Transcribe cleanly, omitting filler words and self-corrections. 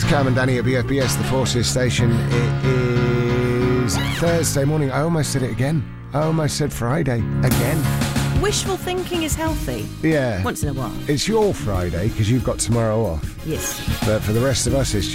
Cam and Danny at BFBS, the Forces station. It is Thursday morning. I almost said it again. I almost said Friday again. Wishful thinking is healthy. Yeah. Once in a while. It's your Friday because you've got tomorrow off. Yes. But for the rest of us, it's